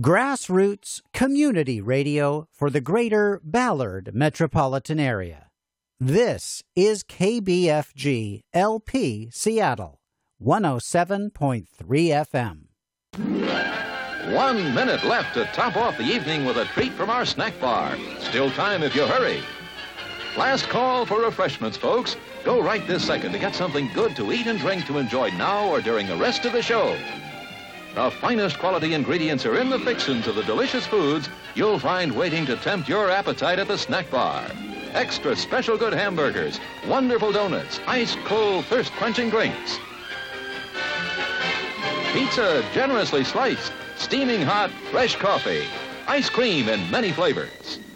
Grassroots community radio for the greater Ballard metropolitan area. This is KBFG LP Seattle, 107.3 FM. 1 minute left to top off the evening with a treat from our snack bar. Still time if you hurry. Last call for refreshments, folks. Go right this second to get something good to eat and drink to enjoy now or during the rest of the show. The finest quality ingredients are in the fixins of the delicious foods you'll find waiting to tempt your appetite at the snack bar. Extra special good hamburgers, wonderful donuts, ice-cold thirst-quenching drinks. Pizza generously sliced, steaming hot, fresh coffee, ice cream in many flavors.